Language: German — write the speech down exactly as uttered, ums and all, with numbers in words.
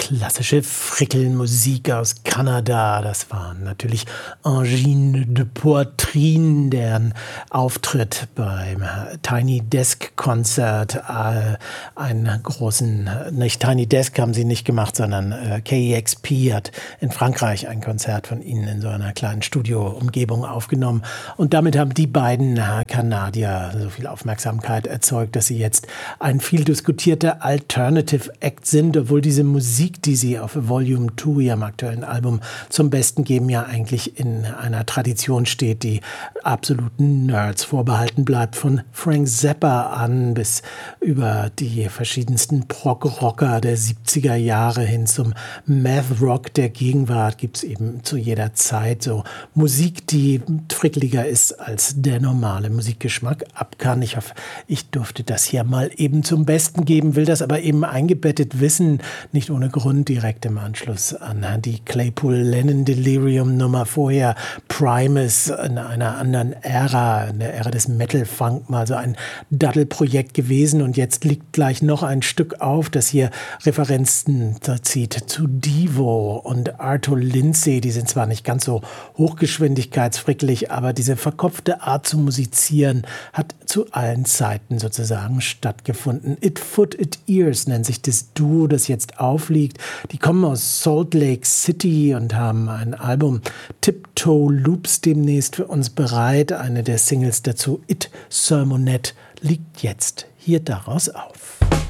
klassische Frickelmusik aus Kanada. Das war natürlich Angine de Poitrine, deren Auftritt beim Tiny Desk Konzert, äh, einen großen, nicht Tiny Desk haben sie nicht gemacht, sondern äh, K E X P hat in Frankreich ein Konzert von ihnen in so einer kleinen Studioumgebung aufgenommen. Und damit haben die beiden äh, Kanadier so viel Aufmerksamkeit erzeugt, dass sie jetzt ein viel diskutierter Alternative Act sind, obwohl diese Musik, die sie auf Volume zwei, ihrem aktuellen Album, zum Besten geben, ja eigentlich in einer Tradition steht, die absoluten Nerds vorbehalten bleibt. Von Frank Zappa an bis über die verschiedensten Prog-Rocker der siebziger Jahre hin zum Math-Rock der Gegenwart gibt es eben zu jeder Zeit so Musik, die frickeliger ist, als der normale Musikgeschmack ab kann. Ich hoffe, ich durfte das hier mal eben zum Besten geben, will das aber eben eingebettet wissen, nicht ohne Grund direkt im Anschluss an die Claypool-Lennon-Delirium-Nummer vorher, Primus, in einer anderen Ära, in der Ära des Metal-Funk, mal so ein Daddel-Projekt gewesen und jetzt liegt gleich noch ein Stück auf, das hier Referenzen zieht zu Devo und Arthur Lindsay, die sind zwar nicht ganz so hochgeschwindigkeitsfrickelig, aber diese verkopfte Art zu musizieren hat zu allen Zeiten sozusagen stattgefunden. It Foot It Ears nennt sich das Duo, das jetzt aufliegt. Die kommen aus Salt Lake City und haben ein Album Tiptoe Loops demnächst für uns bereit. Eine der Singles dazu, It Sermonette, liegt jetzt hier daraus auf.